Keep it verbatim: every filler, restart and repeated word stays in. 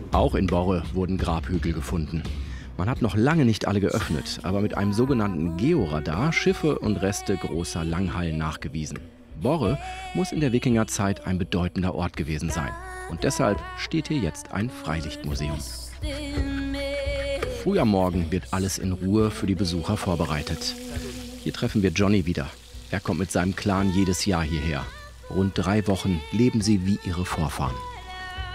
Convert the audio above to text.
Auch in Borre wurden Grabhügel gefunden. Man hat noch lange nicht alle geöffnet, aber mit einem sogenannten Georadar Schiffe und Reste großer Langhallen nachgewiesen. Borre muss in der Wikingerzeit ein bedeutender Ort gewesen sein. Und deshalb steht hier jetzt ein Freilichtmuseum. Früh am Morgen wird alles in Ruhe für die Besucher vorbereitet. Hier treffen wir Johnny wieder. Er kommt mit seinem Clan jedes Jahr hierher. Rund drei Wochen leben sie wie ihre Vorfahren.